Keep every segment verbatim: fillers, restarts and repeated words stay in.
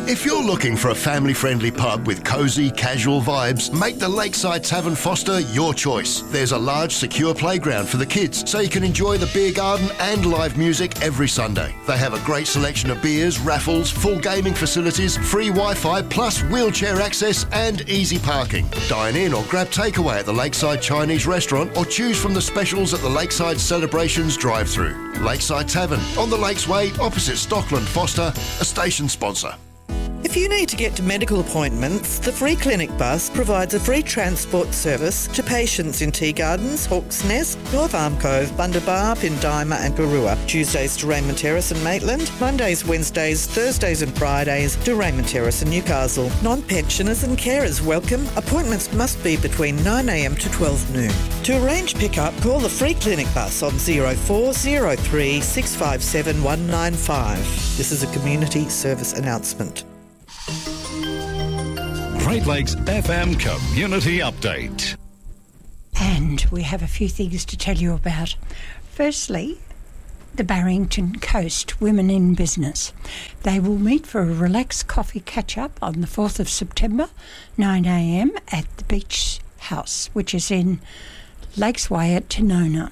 If you're looking for a family-friendly pub with cosy, casual vibes, make the Lakeside Tavern Foster your choice. There's a large, secure playground for the kids, so you can enjoy the beer garden and live music every Sunday. They have a great selection of beers, raffles, full gaming facilities, free Wi-Fi, plus wheelchair access and easy parking. Dine in or grab takeaway at the Lakeside Chinese restaurant or choose from the specials at the Lakeside Celebrations drive-through. Lakeside Tavern, on the Lakesway, opposite Stockland Foster, a station sponsor. If you need to get to medical appointments, the Free Clinic Bus provides a free transport service to patients in Tea Gardens, Hawk's Nest, North Arm Cove, Bundabar, Pindima and Garua. Tuesdays to Raymond Terrace and Maitland, Mondays, Wednesdays, Thursdays and Fridays to Raymond Terrace and Newcastle. Non-pensioners and carers welcome. Appointments must be between nine a m to twelve noon. To arrange pick-up, call the Free Clinic Bus on zero four zero three six five seven one nine five. This is a community service announcement. Great Lakes F M Community Update. And we have a few things to tell you about. Firstly, the Barrington Coast Women in Business. They will meet for a relaxed coffee catch-up on the fourth of September, nine a m at the Beach House, which is in Lakes Way at Tenona.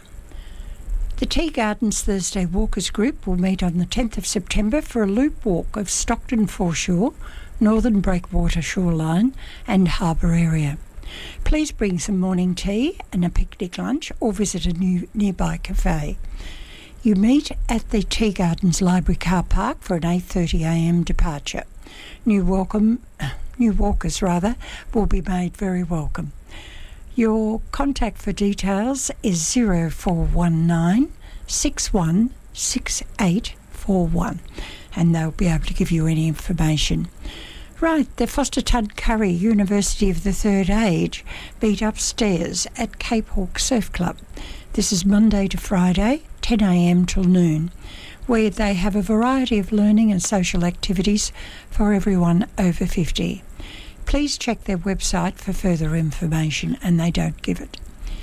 The Tea Gardens Thursday Walkers Group will meet on the tenth of September for a loop walk of Stockton Foreshore, Northern Breakwater Shoreline and Harbour area. Please bring some morning tea and a picnic lunch or visit a new nearby cafe. You meet at the Tea Gardens Library car park for an eight thirty a m departure. New welcome, new walkers rather, will be made very welcome. Your contact for details is zero four one nine six one six eight four one and they'll be able to give you any information. Right, the Foster Tuncurry University of the Third Age meet upstairs at Cape Hawke Surf Club. This is Monday to Friday, ten a m till noon, where they have a variety of learning and social activities for everyone over fifty. Please check their website for further information, and they don't give it.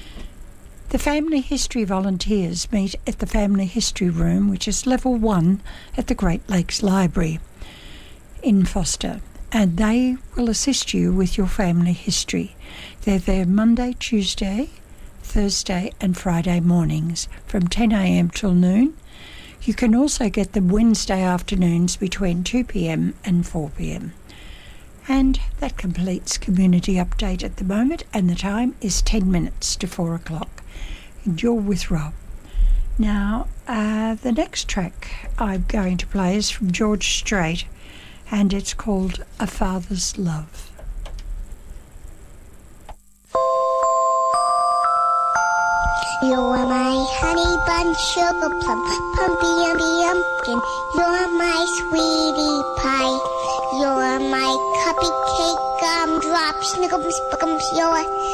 The Family History Volunteers meet at the Family History Room, which is level one at the Great Lakes Library in Foster, and they will assist you with your family history. They're there Monday, Tuesday, Thursday and Friday mornings from ten a m till noon. You can also get them Wednesday afternoons between two p m and four p m. And that completes Community Update at the moment, and the time is ten minutes to four o'clock. And you're with Rob. Now, uh, the next track I'm going to play is from George Strait, and it's called A Father's Love. You're my honey bun, sugar plum, pumpy umby umpkin. You're my sweetie pie. You're my cupcake, gumdrop, snickums, bookums. You're